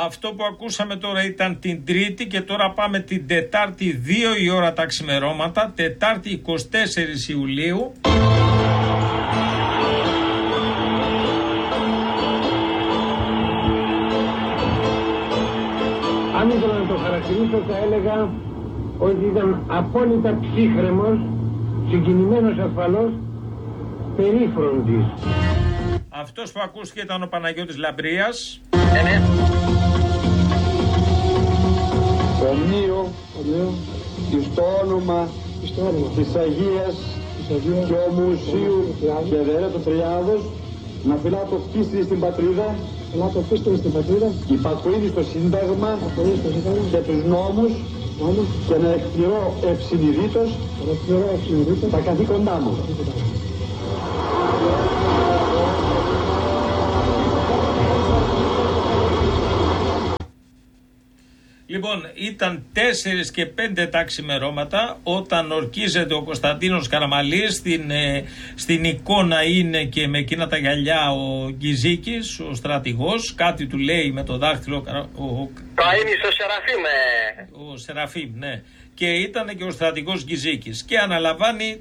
Αυτό που ακούσαμε τώρα ήταν την Τρίτη και τώρα πάμε την Τετάρτη 2 η ώρα τα ξημερώματα, Τετάρτη 24 Ιουλίου. Αν ήθελα να το χαρακτηρίσω θα έλεγα ότι ήταν απόλυτα ψύχρεμος, συγκινημένος ασφαλώς, περίφροντης. Αυτός που ακούστηκε ήταν ο Παναγιώτης Λαμπρίας. Ομοίω εις το όνομα της Αγίας και Ομουσίου και Δερέτου Τριάδος να φυλάτω πίστη στην πατρίδα, υπακοή στο Σύνταγμα και τους νόμους και να εκπληρώ ευσυνειδήτως τα καθήκοντά μου. Λοιπόν, ήταν 4 και 5 τα ξημερώματα όταν ορκίζεται ο Κωνσταντίνος Καραμαλής. Στην εικόνα είναι και με εκείνα τα γυαλιά ο Γκυζίκης, ο στρατηγός. Κάτι του λέει με το δάχτυλο. Είναι στο Σεραφείμ. Ο Σεραφείμ, ναι. Και ήταν και ο στρατηγός Γκυζίκης. Και αναλαμβάνει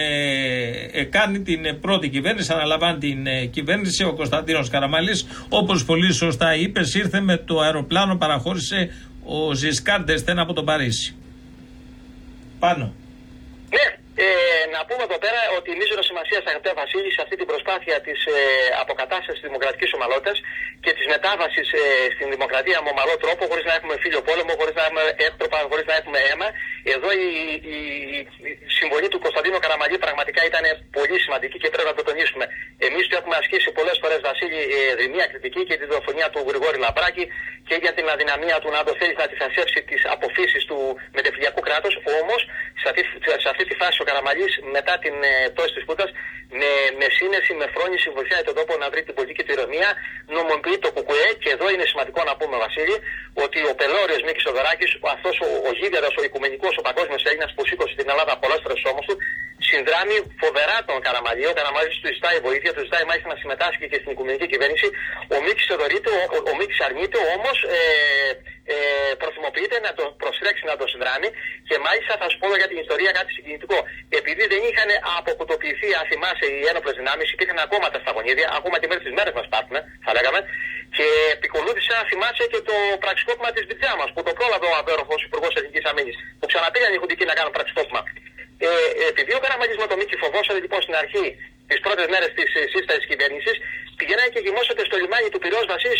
κάνει την πρώτη κυβέρνηση, αναλαμβάνει την κυβέρνηση ο Κωνσταντίνος Καραμαλής. Όπως πολύ σωστά είπες, ήρθε με το αεροπλάνο, παραχώρησε ο Ζισκάρ ντ'Εστέν από το Παρίσι. Πάνω. Ναι, να πούμε εδώ πέρα ότι η μείζωνα σημασία, αγαπητέ Βασίλη, σε αυτή την προσπάθεια της αποκατάστασης της δημοκρατικής ομαλότητας και της μετάβασης στην δημοκρατία με ομαλό τρόπο, χωρίς να έχουμε φίλιο πόλεμο, χωρίς να έχουμε έκτροπα, χωρίς να έχουμε αίμα. Εδώ η συμβολή του Κωνσταντίνου Καραμαλή πραγματικά ήταν πολύ σημαντική και πρέπει να το τονίσουμε. Εμείς το έχουμε ασκήσει πολλές φορές, Βασίλη, δρυμία κριτική και τη δολοφονία του Γρηγόρη Λαμπράκη και για την αδυναμία του να το θέλει να αντιθασέψει τις αποφύσεις του μετεφυλιακού κράτους. Όμως, σε αυτή τη φάση ο Καραμαλής, μετά την πτώση της Χούντας, με σύνεση, με φρόνηση, βοηθάει τον τόπο να βρει την πολιτική του ηρωνία, νομιμοποιεί το ΚΚΕ και εδώ είναι σημαντικό να πούμε, Βασίλη, ότι ο πελώριος Μίκης Θοδωράκης, αυτός ο γίγαντας, ο οικουμενικός, ο παγκόσμιος Έλληνας που σήκωσε την Ελλάδα από πολλές φορές όμως του, συνδράμει φοβερά τον Καραμαλή. Ο Καραμαλής του ζητάει βοήθεια, του ζητάει μάλιστα να συμμετάσχει και στην οικουμενική κυβέρνηση. Ο Μίκης θεωρείται, ο Μίκης αρνείται, όμως προθυμοποιείται να το προστρέξει, να το συνδράμει. Και μάλιστα θα σου πω για την ιστορία κάτι συγκινητικό. Επειδή δεν είχαν αποκουτοποιηθεί, αν θυμάσαι, οι ένοπλες δυνάμεις, υπήρχαν ακόμα τα σταγονίδια, ακόμα και μέχρι τις μέρες μας υπάρχουν, θα λέγαμε. Και επικολούθησε, αν θυμάσαι, και το πραξικόπημα της Μπιτζάμας, που το πρόλαβε ο Αβέροφος, υπουργός Εθνικής Αμήνης, που ξαναπήγαν οι Χουντικοί να κάνουν πραξικόπημα. Επειδή ο Καραμαλής με το Μίκη φοβόσατε λοιπόν στην αρχή, τις πρώτες μέρες της σύστασης κυβέρνησης, πηγαίνανε και κοιμόσατε στο λιμάνι του Πειραιώς, Βασίλη,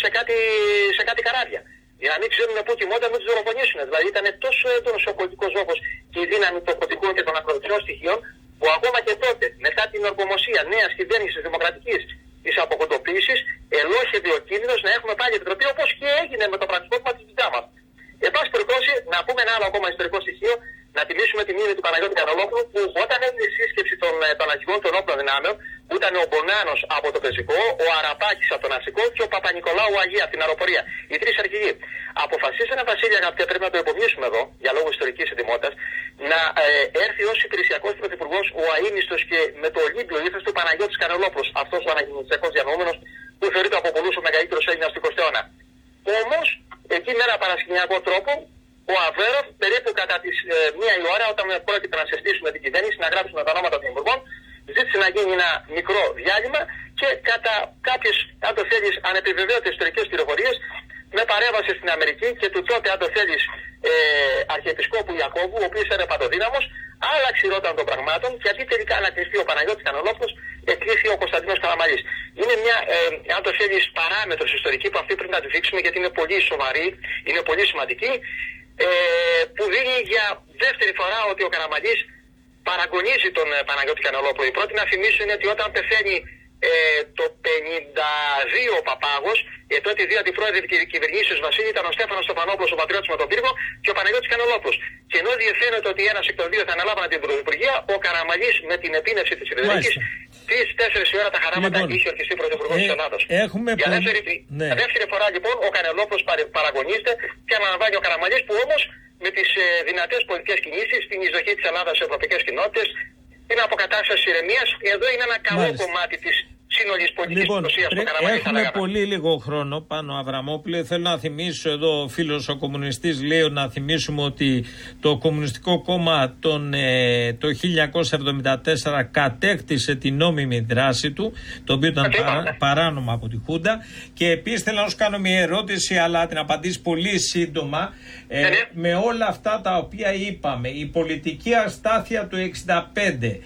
σε κάτι καράβια. Για να μην ξέρουν πού κοιμόταν, μην τους δολοφονήσουν. Δηλαδή ήταν τόσο έντονος ο πολιτικός ζόχος και η δύναμη των κωδικών και των ακροδεξιών στοιχείων, που ακόμα και τότε, μετά την ορκομοσία νέας κυβέρνησης δημοκρατικής της αποκοντοποίησης, ελόχευε ο κίνδυνος να έχουμε πάλι επιτροπή, όπως και έγινε με το πραξικόπημα της Μπιτζάμας. Εν πάση περιπτώσει, να πούμε ένα άλλο ακόμα ιστορικό στοιχείο, να τιμήσουμε τη μνήμη του Παναγιώτη Κανελόπουλου, που όταν έγινε η σύσκεψη των αρχηγών των όπλων δυνάμεων, που ήταν ο Μπονάνος από το πεζικό, ο Αραπάκης από τον αστικό και ο Παπα-Νικολάου Αγία από την αεροπορία. Οι τρεις αρχηγοί αποφασίσανε, Βασίλη, αγαπητέ, πρέπει να το υπομνήσουμε εδώ, για λόγους ιστορικής ετοιμότητας, να έρθει ως υπηρεσιακός πρωθυπουργός ο αείμνηστος και με το Ολύμπιο ύφος του Παναγιώτης Κανελόπουλος, αυτός ο αναγεννησιακός διανοούμενος που θεωρείται από πολλούς ο μεγαλύτερος Έλληνας του 20ου αιώνα. Όμως, εκεί με ένα παρασκηνιακό τρόπο, ο Αβέροφ, περίπου κατά τις 1 η ώρα, όταν πρόκειται να συστήσουμε την κυβέρνηση, να γράψουμε τα ονόματα των υπουργών, ζήτησε να γίνει ένα μικρό διάλειμμα και κατά κάποιες, αν το θέλεις, ανεπιβεβαίωτες ιστορικές πληροφορίες, με παρέμβαση στην Αμερική και του τότε, αν το θέλεις, Αρχιεπισκόπου Ιακώβου, ο οποίος ήταν παντοδύναμος, άλλαξε η ρότα των πραγμάτων και αντί τελικά να κλειστεί ο Παναγιώτης Κανελόπουλος, εκλήθη ο Κωνσταντίνος Καραμαλής. Είναι μια, αν το θέλεις, παράμετρος ιστορική που αυτή πρέπει να τη δείξουμε γιατί είναι πολύ σοβαρή, είναι πολύ σημαντική, που δίνει για δεύτερη φορά ότι ο Καραμαλής παραγωνίζει τον Παναγιώτη Κανελόπουλο. Η πρώτη να θυμίσω είναι ότι όταν πεθαίνει το 52 ο Παπάγος, τότε οι δύο αντιπρόεδροι της κυβερνήσεως, Βασίλη, ήταν ο Στέφανος Στεφανόπουλος, ο πατριώτης με τον πύργο, και ο Παναγιώτης Κανελόπουλος. Και ενώ διευθύνεται ότι ένας εκ των δύο θα αναλάβανε την πρωθυπουργία, ο Καραμαλής με την επίνευση της Ιδρυτικής, τις 4 η ώρα τα χαράματα είχε ορκιστεί πρωθυπουργός της Ελλάδος. Για δεύτερη φορά λοιπόν ο Κανελόπουλος παραγωνίζεται και αναλαμβάνει ο Καραμαλής, που όμως με τις δυνατές πολιτικές κινήσεις, την εισδοχή της Ελλάδας σε ευρωπαϊκές κοινότητες, την αποκατάσταση της ηρεμίας, εδώ είναι ένα καλό κομμάτι σύνολης πολιτικής εξουσίας του Καραμαλή. Έχουμε πολύ λίγο χρόνο πάνω, Αβραμόπουλε. Θέλω να θυμίσω εδώ, ο φίλος ο κομμουνιστής λέει, να θυμίσουμε ότι το Κομμουνιστικό Κόμμα το 1974 κατέκτησε την νόμιμη δράση του, το οποίο ήταν παράνομα από τη Χούντα. Και επίσης θέλω να σου κάνω μια ερώτηση, αλλά την απαντήσει πολύ σύντομα. Με όλα αυτά τα οποία είπαμε, η πολιτική αστάθεια του 1965,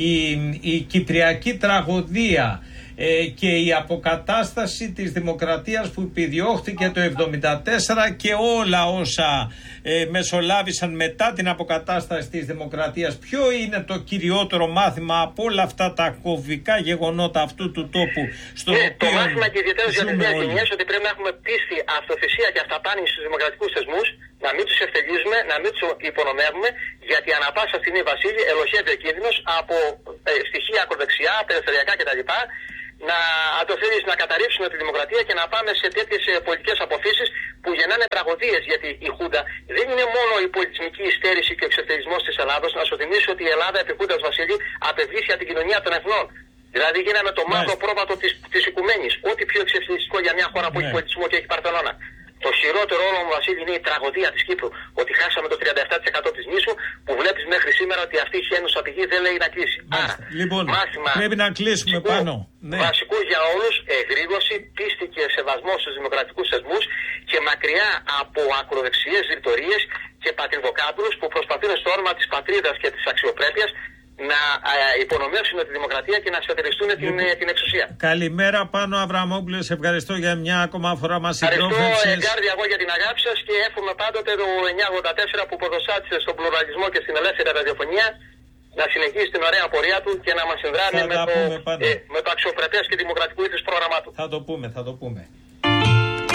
η κυπριακή τραγωδία και η αποκατάσταση της δημοκρατίας που επιδιώχθηκε το 1974 και όλα όσα μεσολάβησαν μετά την αποκατάσταση της δημοκρατίας, ποιο είναι το κυριότερο μάθημα από όλα αυτά τα κομβικά γεγονότα αυτού του τόπου στον οποίο το μάθημα και ιδιαίτερα για τις νέες γενιές, ότι πρέπει να έχουμε πίστη, αυτοθυσία και αυταπάνηση στους δημοκρατικούς θεσμούς, να μην τους ευτελίζουμε, να μην τους υπονομεύουμε, γιατί ανά πάσα στιγμή, Βασίλη, ελοχεύει ο κίνδυνος από στοιχεία ακροδεξιά, περιφερειακά κτλ. Να αντοφέρεις να καταρρίψουν τη δημοκρατία και να πάμε σε τέτοιες πολιτικές αποφύσεις που γεννάνε τραγωδίες. Γιατί η Χούντα δεν είναι μόνο η πολιτισμική υστέρηση και ο εξευτελισμός της Ελλάδος. Να σου θυμίσω ότι η Ελλάδα επί Χούντας, Βασίλη, απεβγήθη από την κοινωνία των εθνών. Δηλαδή γίναμε το μαύρο πρόβατο της οικουμένης. Ό,τι πιο εξευτελιστικό για μια χώρα που έχει πολιτισμό και έχει Παρθενώνα. Το χειρότερο όλο μου, Βασίλη, είναι η τραγωδία της Κύπρου. Ότι χάσαμε το 37% της νήσου, που βλέπεις μέχρι σήμερα ότι αυτή η χένουσα πηγή δεν λέει να κλείσει. Άρα, λοιπόν, μάθημα πρέπει να κλείσουμε πάνω. Βασικού για όλους, εγρήγορση, πίστη και σεβασμό στους δημοκρατικούς θεσμούς και μακριά από ακροδεξιές ρητορίες και πατριδοκάπρους που προσπαθούν στο όνομα της πατρίδας και της αξιοπρέπειας να υπονομεύσουν τη δημοκρατία και να σφετεριστούν την εξουσία. Καλημέρα πάνω, Αβραμόπουλε. Σε ευχαριστώ για μια ακόμα φορά μας συντρόφευσες. Ευχαριστώ εγκάρδια εγώ για την αγάπη σας και εύχομαι πάντοτε το 984 που ποδοσάτησε στον πλουραλισμό και στην ελεύθερη ραδιοφωνία να συνεχίσει την ωραία πορεία του και να μας συνδράμει με το αξιοπρεπές και δημοκρατικό ήθος πρόγραμμά του. Θα το πούμε.